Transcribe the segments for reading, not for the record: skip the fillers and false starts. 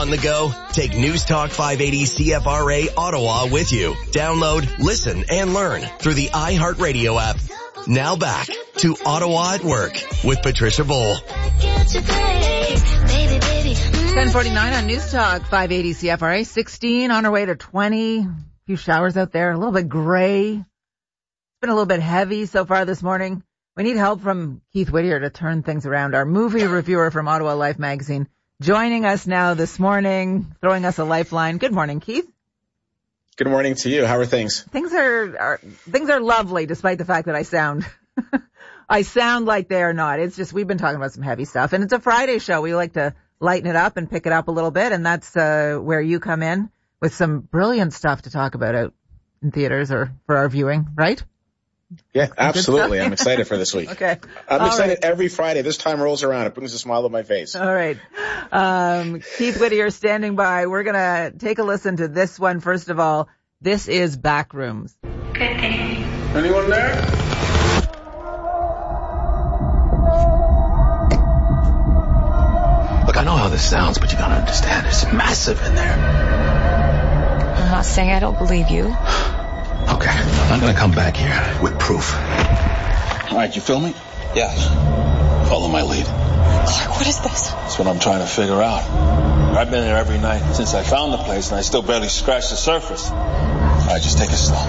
On the go? Take News Talk 580 CFRA Ottawa with you. Download, listen, and learn through the iHeartRadio app. Now back to Ottawa at Work with Patricia Bowl. 10:49 on News Talk 580 CFRA. 16 on our way to 20. A few showers out there. A little bit gray. It's been a little bit heavy so far this morning. We need help from Keith Whittier to turn things around. Our movie reviewer from Ottawa Life magazine joining us now this morning, throwing us a lifeline. Good morning, Keith. Good morning to you. How are things? Things are lovely, despite the fact that I sound like they are not. It's just we've been talking about some heavy stuff, and it's a Friday show. We like to lighten it up and pick it up a little bit, and that's where you come in with some brilliant stuff to talk about out in theaters or for our viewing, right? Yeah, absolutely. I'm excited for this week. Okay. I'm excited every Friday. This time rolls around. It brings a smile on my face. All right. Keith Whittier standing by. We're going to take a listen to this one. First of all, this is Backrooms. Good day. Anyone there? Look, I know how this sounds, but you gotta understand, it's massive in there. I'm not saying I don't believe you. Okay, I'm gonna come back here with proof. All right, you feel me? Yes. Follow my lead. Clark, what is this? That's what I'm trying to figure out. I've been here every night since I found the place, and I still barely scratched the surface. All right, just take it slow.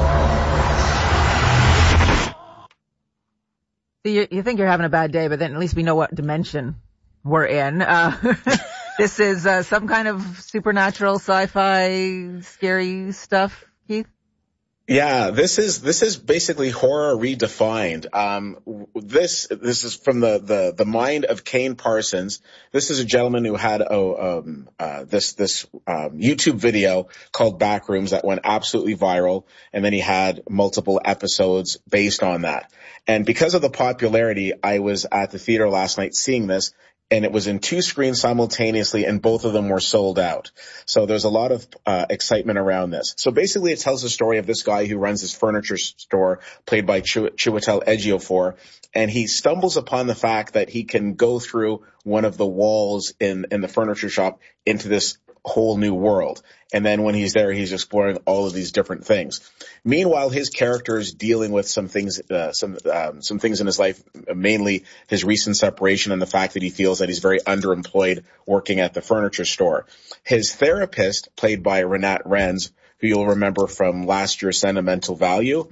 You think you're having a bad day, but then at least we know what dimension we're in. This is some kind of supernatural, sci-fi, scary stuff, Keith? Yeah, this is basically horror redefined. This is from the mind of Kane Parsons. This is a gentleman who had this YouTube video called Backrooms that went absolutely viral, and then he had multiple episodes based on that. And because of the popularity, I was at the theater last night seeing this, and it was in 2 screens simultaneously, and both of them were sold out. So there's a lot of excitement around this. So basically it tells the story of this guy who runs this furniture store, played by Chiwetel Ejiofor, and he stumbles upon the fact that he can go through one of the walls in the furniture shop into this whole new world. And then when he's there, he's exploring all of these different things. Meanwhile, his character is dealing with some things in his life, mainly his recent separation and the fact that he feels that he's very underemployed working at the furniture store. His therapist, played by Renat Renz, who you'll remember from last year's Sentimental Value,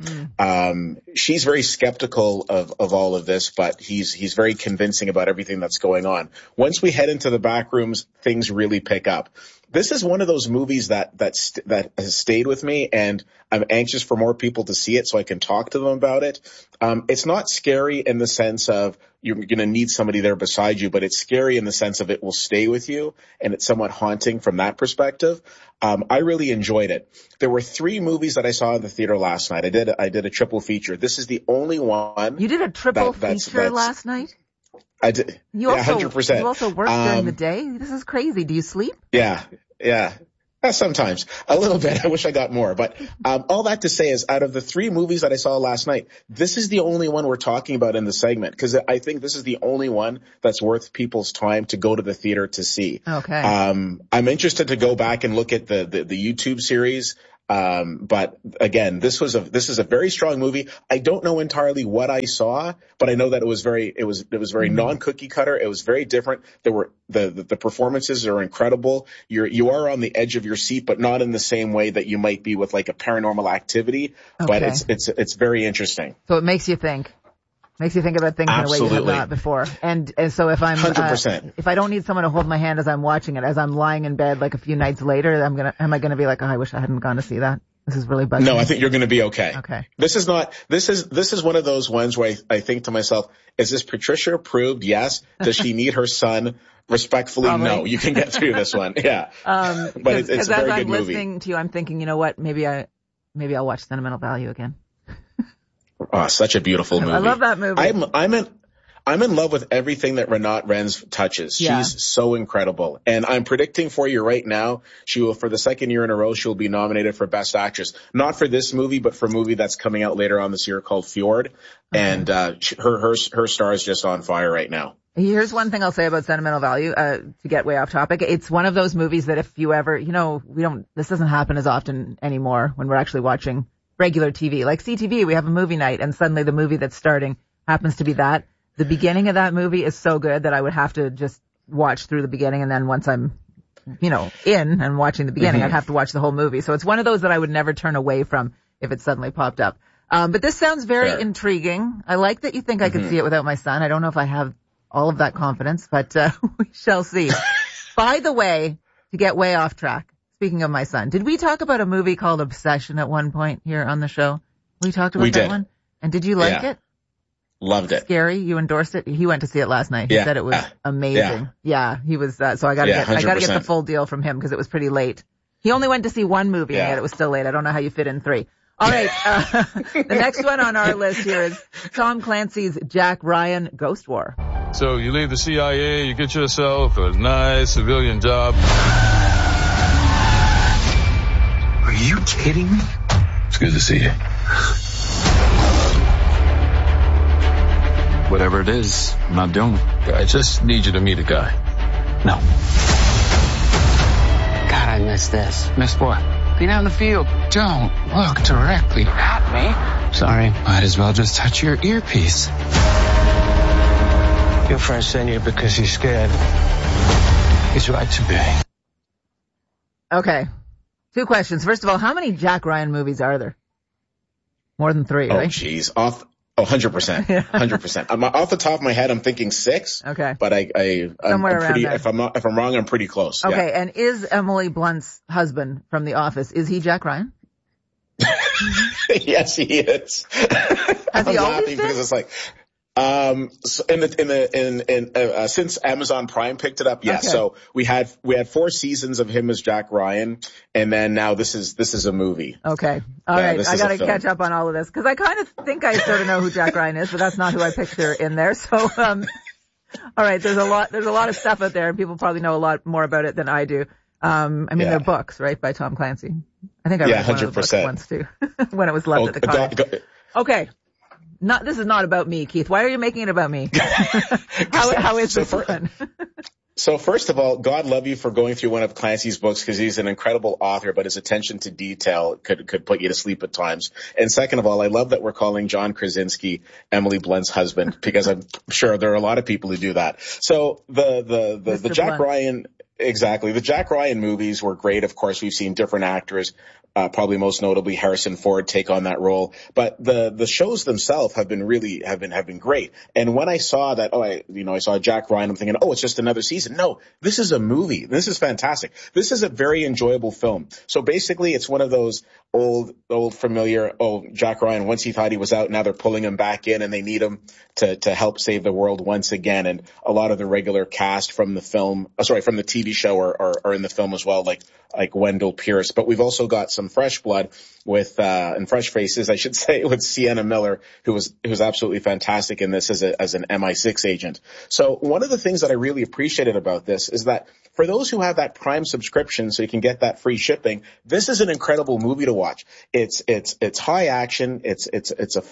she's very skeptical of all of this, but he's very convincing about everything that's going on. Once we head into the back rooms, things really pick up. This is one of those movies that has stayed with me, and I'm anxious for more people to see it so I can talk to them about it. It's not scary in the sense of you're going to need somebody there beside you, but it's scary in the sense of it will stay with you, and it's somewhat haunting from that perspective. I really enjoyed it. There were 3 movies that I saw in the theater last night. I did a triple feature. This is the only one. You did a triple feature last night? I did. You also, 100%. You also work during the day? This is crazy. Do you sleep? Yeah. Sometimes. A little bit. I wish I got more. But all that to say is, out of the 3 movies that I saw last night, this is the only one we're talking about in the segment, because I think this is the only one that's worth people's time to go to the theater to see. Okay. I'm interested to go back and look at the YouTube series. But again, this is a very strong movie. I don't know entirely what I saw, but I know that it was very non-cookie cutter. It was very different. There were the performances are incredible. You are on the edge of your seat, but not in the same way that you might be with like a Paranormal Activity. Okay. But it's very interesting. So it makes you think. Makes you think about things in a way you have not before. And so if I'm 100%. If I don't need someone to hold my hand as I'm watching it, as I'm lying in bed like a few nights later, am I gonna be like, oh, I wish I hadn't gone to see that? This is really bugging me. No, I think you're gonna be okay. Okay. This is one of those ones where I think to myself, is this Patricia approved? Yes. Does she need her son? Respectfully, Probably. No. You can get through this one. Yeah. But it's a very good movie. As I'm listening to you, I'm thinking, you know what? Maybe I'll watch Sentimental Value again. Oh, such a beautiful movie. I love that movie. I'm I'm in love with everything that Renate Renz touches. Yeah. She's so incredible. And I'm predicting for you right now, she will, for the second year in a row, she'll be nominated for Best Actress. Not for this movie, but for a movie that's coming out later on this year called Fjord. Okay. And her star is just on fire right now. Here's one thing I'll say about sentimental value, to get way off topic. It's one of those movies that if you ever, this doesn't happen as often anymore when we're actually watching regular TV. Like CTV, we have a movie night and suddenly the movie that's starting happens to be that. The beginning of that movie is so good that I would have to just watch through the beginning, and then once I'm, in and watching the beginning, I'd have to watch the whole movie. So it's one of those that I would never turn away from if it suddenly popped up. But this sounds very intriguing. I like that you think I could see it without my son. I don't know if I have all of that confidence, but we shall see. By the way, to get way off track, speaking of my son, did we talk about a movie called Obsession at one point here on the show? We talked about that one? And did you like it? Loved it. Scary. You endorsed it. He went to see it last night. He said it was amazing. Yeah, he was. So I got to get the full deal from him because it was pretty late. He only went to see one movie and yet it was still late. I don't know how you fit in 3. All right. The next one on our list here is Tom Clancy's Jack Ryan Ghost War. So you leave the CIA, you get yourself a nice civilian job. Are you kidding me? It's good to see you. Whatever it is, I'm not doing it. I just need you to meet a guy. No. God, I miss this. Miss what? Being out in the field. Don't look directly at me. Sorry. Might as well just touch your earpiece. Your friend sent you because he's scared. He's right to be. Okay. 2 questions. First of all, how many Jack Ryan movies are there? More than 3, right? Oh, jeez. 100%. 100%. Off the top of my head, I'm thinking 6. Okay. But I'm pretty, there. if I'm wrong, I'm pretty close. Okay. Yeah. And is Emily Blunt's husband from The Office, is he Jack Ryan? Yes, he is. Has he always been? Because it's like, so since Amazon Prime picked it up, yes. Okay. So we had 4 seasons of him as Jack Ryan, and then now this is a movie. Okay. All right. I got to catch up on all of this because I kind of think I sort of know who Jack Ryan is, but that's not who I picture in there. So, all right. There's a lot of stuff out there, and people probably know a lot more about it than I do. They're books, right, by Tom Clancy. I think I read one of the books once too, when it was left at the college. Okay. This is not about me, Keith. Why are you making it about me? How is this one? So first of all, God love you for going through one of Clancy's books because he's an incredible author, but his attention to detail could put you to sleep at times. And second of all, I love that we're calling John Krasinski Emily Blunt's husband because I'm sure there are a lot of people who do that. So the Jack Ryan, exactly. The Jack Ryan movies were great. Of course, we've seen different actors. Probably most notably Harrison Ford take on that role. But the shows themselves have been great. And when I saw that, I saw Jack Ryan, I'm thinking, it's just another season. No, this is a movie. This is fantastic. This is a very enjoyable film. So basically it's one of those old familiar, Jack Ryan, once he thought he was out, now they're pulling him back in and they need him to help save the world once again. And a lot of the regular cast from the film, from the TV show are in the film as well, like Wendell Pierce. But we've also got some fresh blood and fresh faces, I should say, with Sienna Miller, who's absolutely fantastic in this as an MI6 agent. So one of the things that I really appreciated about this is that for those who have that Prime subscription, so you can get that free shipping, this is an incredible movie to watch. It's high action. It's a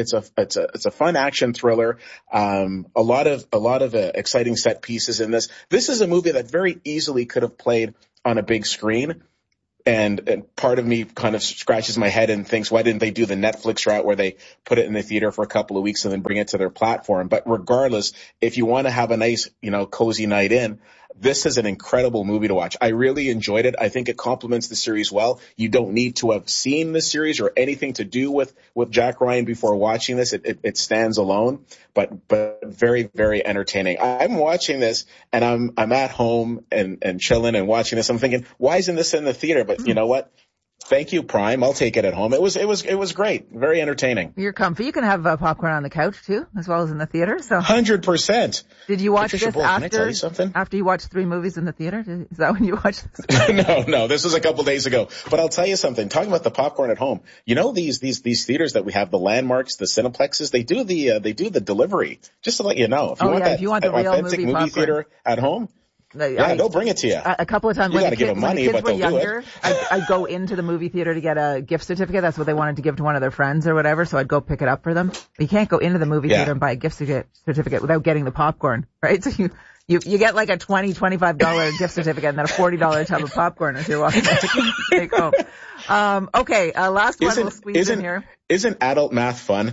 fun action thriller. A lot of exciting set pieces in this. This is a movie that very easily could have played on a big screen. And part of me kind of scratches my head and thinks, why didn't they do the Netflix route where they put it in the theater for a couple of weeks and then bring it to their platform? But regardless, if you want to have a nice, cozy night in, this is an incredible movie to watch. I really enjoyed it. I think it complements the series well. You don't need to have seen the series or anything to do with Jack Ryan before watching this. It stands alone, but very, very entertaining. I'm watching this and I'm at home and chilling and watching this. I'm thinking, why isn't this in the theater? But you know what? Thank you, Prime. I'll take it at home. It was great. Very entertaining. You're comfy. You can have popcorn on the couch too, as well as in the theater. So 100%. Did you watch Patricia this Bull, can I tell you something? after you watched 3 movies in the theater? Is that when you watched this? No. This was a couple days ago. But I'll tell you something. Talking about the popcorn at home, you know these theaters that we have, the Landmarks, the Cineplexes, they do the delivery. Just to let you know, if you want the real authentic movie theater at home. They'll bring it to you. A couple of times when the kids were younger, I'd go into the movie theater to get a gift certificate. That's what they wanted to give to one of their friends or whatever, so I'd go pick it up for them. You can't go into the movie theater and buy a gift certificate without getting the popcorn, right? So you get like a $20, $25 gift certificate and then a $40 tub of popcorn as you're walking back to take home. Okay, last one we'll squeeze in here. Isn't adult math fun?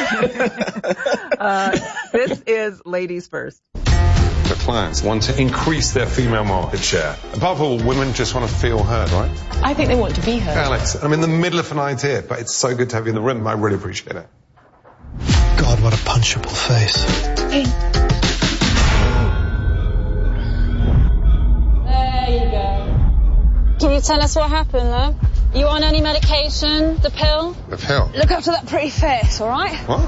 This is Ladies First. The clients want to increase their female market share. Above all, women just want to feel heard, right? I think they want to be heard. Alex, I'm in the middle of an idea, but it's so good to have you in the room. I really appreciate it. God, what a punchable face. Hey. There you go. Can you tell us what happened, though? You on any medication? The pill? The pill? Look after that pretty face, all right? What?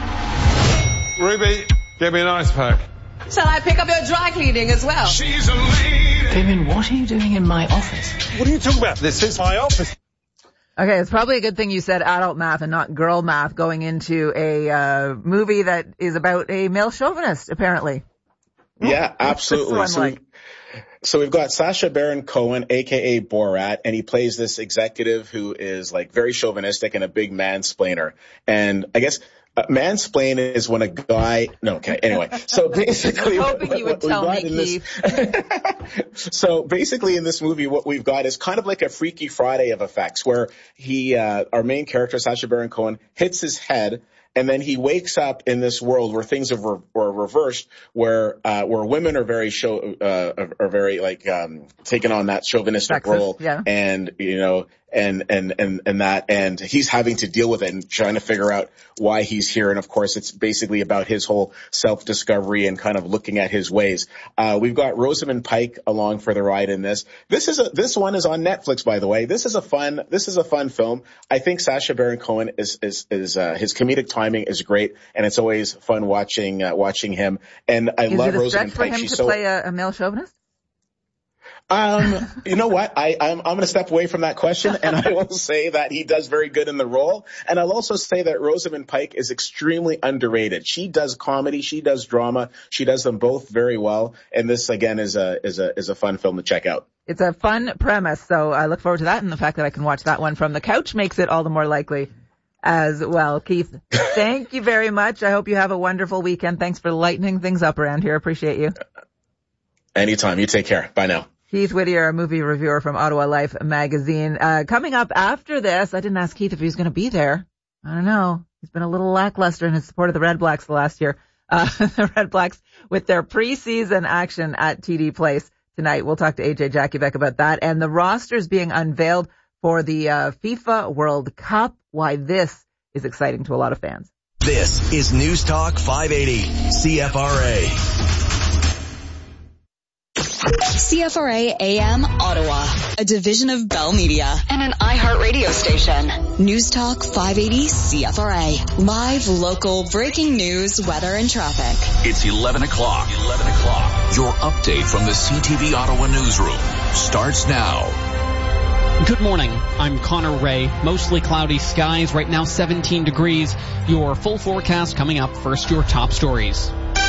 Ruby, get me an ice pack. Shall I pick up your dry cleaning as well? She's a lady. Damien, what are you doing in my office? What are you talking about? This is my office. Okay, it's probably a good thing you said adult math and not girl math going into a movie that is about a male chauvinist, apparently. Yeah, absolutely. So we've got Sacha Baron Cohen, a.k.a. Borat, and he plays this executive who is like very chauvinistic and a big mansplainer. And I guess mansplain is when a guy, anyway. So basically, I'm hoping you would tell me, Keith. So basically in this movie, what we've got is kind of like a Freaky Friday of effects where our main character, Sacha Baron Cohen, hits his head. And then he wakes up in this world where things are reversed, where women are very taking on that chauvinistic role, and and he's having to deal with it and trying to figure out why he's here. And of course, it's basically about his whole self-discovery and kind of looking at his ways. We've got Rosamund Pike along for the ride in this. This one is on Netflix, by the way. This is a fun film. I think Sacha Baron Cohen is his comedic timing is great, and it's always fun watching him. And I love Rosamund Pike. She's so. Play a male chauvinist? You know what? I'm going to step away from that question, and I will say that he does very good in the role. And I'll also say that Rosamund Pike is extremely underrated. She does comedy, she does drama, she does them both very well. And this again is a fun film to check out. It's a fun premise, so I look forward to that, and the fact that I can watch that one from the couch makes it all the more likely as well. Keith, thank you very much. I hope you have a wonderful weekend. Thanks for lightening things up around here. Appreciate you. Anytime. You take care. Bye now. Keith Whittier, a movie reviewer from Ottawa Life magazine. Coming up after this, I didn't ask Keith if he was going to be there. I don't know. He's been a little lackluster in his support of the Red Blacks the last year. The Red Blacks with their preseason action at TD Place tonight. We'll talk to AJ Jackiebeck about that. And the rosters being unveiled for the FIFA World Cup. Why this is exciting to a lot of fans. This is News Talk 580 CFRA. CFRA AM Ottawa, a division of Bell Media and an iHeart radio station. News Talk 580 CFRA. Live, local, breaking news, weather, and traffic. It's 11 o'clock. Your update from the CTV Ottawa newsroom starts now. Good morning. I'm Connor Ray. Mostly cloudy skies. Right now 17 degrees. Your full forecast coming up. First, your top stories.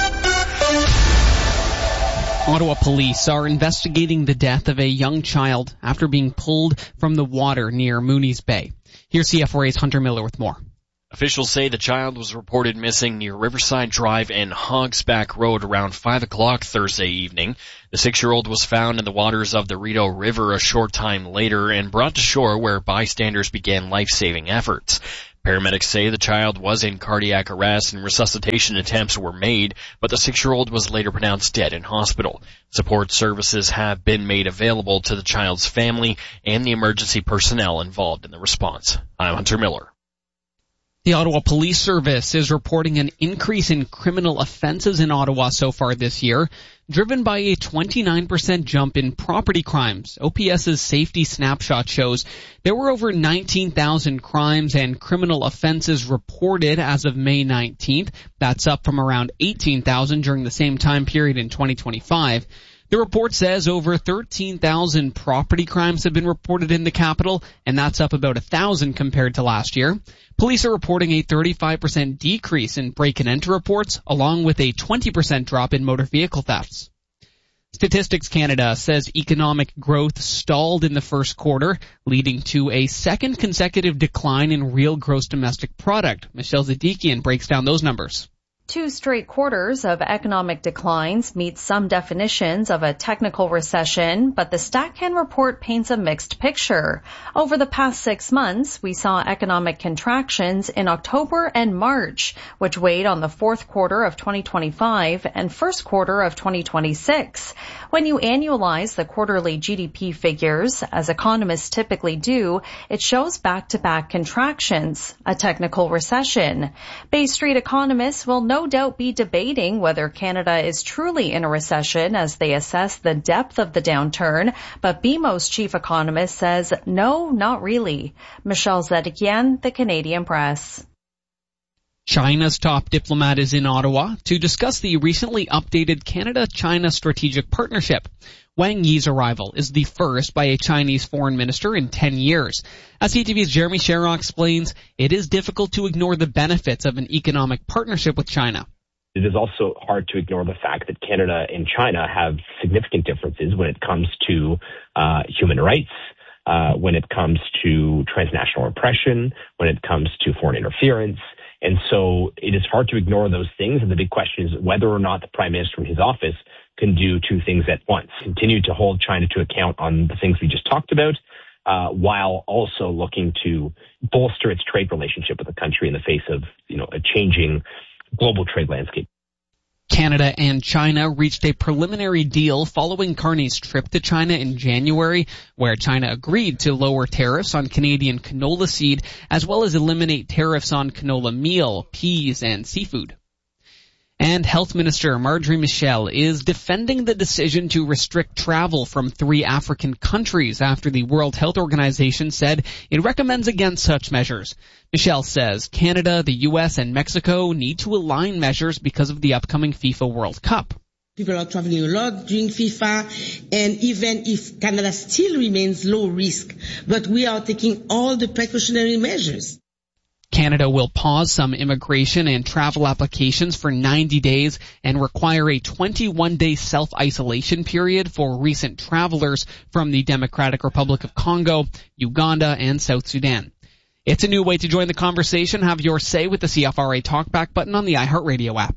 Ottawa police are investigating the death of a young child after being pulled from the water near Mooney's Bay. Here's CFRA's Hunter Miller with more. Officials say the child was reported missing near Riverside Drive and Hogsback Road around 5 o'clock Thursday evening. The 6-year-old was found in the waters of the Rideau River a short time later and brought to shore where bystanders began life-saving efforts. Paramedics say the child was in cardiac arrest and resuscitation attempts were made, but the 6-year-old was later pronounced dead in hospital. Support services have been made available to the child's family and the emergency personnel involved in the response. I'm Hunter Miller. The Ottawa Police Service is reporting an increase in criminal offenses in Ottawa so far this year, driven by a 29% jump in property crimes. OPS's Safety Snapshot shows there were over 19,000 crimes and criminal offenses reported as of May 19th. That's up from around 18,000 during the same time period in 2025. The report says over 13,000 property crimes have been reported in the capital, and that's up about 1,000 compared to last year. Police are reporting a 35% decrease in break-and-enter reports, along with a 20% drop in motor vehicle thefts. Statistics Canada says economic growth stalled in the first quarter, leading to a second consecutive decline in real gross domestic product. Michelle Zadikian breaks down those numbers. 2 straight quarters of economic declines meet some definitions of a technical recession, but the StatCan report paints a mixed picture. Over the past 6 months, we saw economic contractions in October and March, which weighed on the fourth quarter of 2025 and first quarter of 2026. When you annualize the quarterly GDP figures, as economists typically do, it shows back-to-back contractions, a technical recession. Bay Street economists will no doubt be debating whether Canada is truly in a recession as they assess the depth of the downturn, but BMO's chief economist says no, not really. Michelle Zedikian, The Canadian Press. China's top diplomat is in Ottawa to discuss the recently updated Canada-China strategic partnership. Wang Yi's arrival is the first by a Chinese foreign minister in 10 years. As CTV's Jeremy Sherrock explains, it is difficult to ignore the benefits of an economic partnership with China. It is also hard to ignore the fact that Canada and China have significant differences when it comes to human rights, when it comes to transnational repression, when it comes to foreign interference. And so it is hard to ignore those things. And the big question is whether or not the Prime Minister in his office can do two things at once. Continue to hold China to account on the things we just talked about, while also looking to bolster its trade relationship with the country in the face of, a changing global trade landscape. Canada and China reached a preliminary deal following Carney's trip to China in January, where China agreed to lower tariffs on Canadian canola seed, as well as eliminate tariffs on canola meal, peas, and seafood. And Health Minister Marjorie Michel is defending the decision to restrict travel from 3 African countries after the World Health Organization said it recommends against such measures. Michel says Canada, the U.S., and Mexico need to align measures because of the upcoming FIFA World Cup. People are traveling a lot during FIFA, and even if Canada still remains low risk, but we are taking all the precautionary measures. Canada will pause some immigration and travel applications for 90 days and require a 21-day self-isolation period for recent travelers from the Democratic Republic of Congo, Uganda, and South Sudan. It's a new way to join the conversation. Have your say with the CFRA Talkback button on the iHeartRadio app.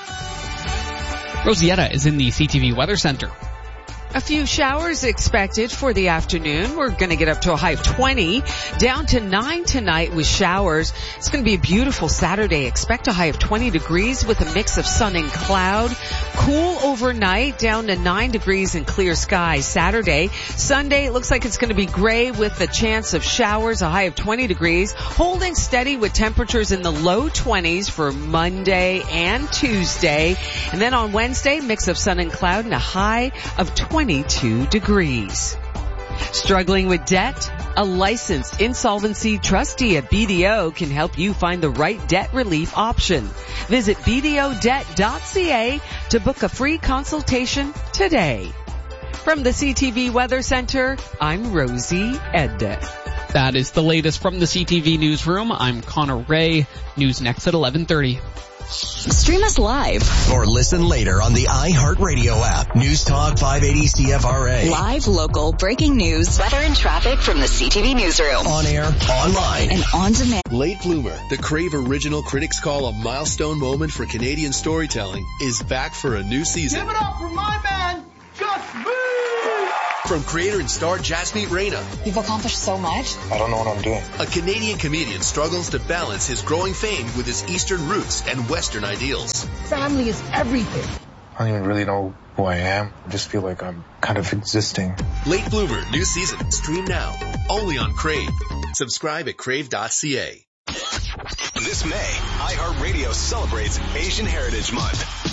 Rosietta is in the CTV Weather Center. A few showers expected for the afternoon. We're going to get up to a high of 20, down to 9 tonight with showers. It's going to be a beautiful Saturday. Expect a high of 20 degrees with a mix of sun and cloud. Cool overnight, down to 9 degrees and clear skies Saturday. Sunday, it looks like it's going to be gray with a chance of showers, a high of 20 degrees. Holding steady with temperatures in the low 20s for Monday and Tuesday. And then on Wednesday, mix of sun and cloud and a high of 22 degrees. Struggling with debt? A licensed insolvency trustee at BDO can help you find the right debt relief option. Visit bdodebt.ca to book a free consultation today. From the CTV Weather Center, I'm Rosie Edda. That is the latest from the CTV Newsroom. I'm Connor Ray. News next at 11:30. Stream us live or listen later on the iHeartRadio app. News Talk 580 CFRA. Live, local, breaking news, weather and traffic from the CTV Newsroom. On air, online, and on demand. Late Bloomer, the Crave original critics call a milestone moment for Canadian storytelling, is back for a new season. Give it up for my man, Just Me! From creator and star Jasmeet Reina. You've accomplished so much. I don't know what I'm doing. A Canadian comedian struggles to balance his growing fame with his Eastern roots and Western ideals. Family is everything. I don't even really know who I am. I just feel like I'm kind of existing. Late Bloomer, new season. Stream now. Only on Crave. Subscribe at crave.ca. This May, iHeartRadio celebrates Asian Heritage Month.